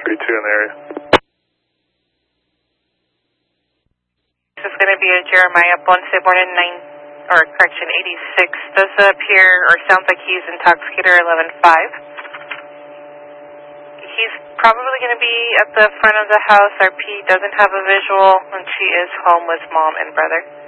32 in the area. This is going to be a Jeremiah Ponce, born in 86. Does appear or sounds like he's intoxicated or 11-5. He's probably going to be at the front of the house. Our P doesn't have a visual, and she is home with mom and brother.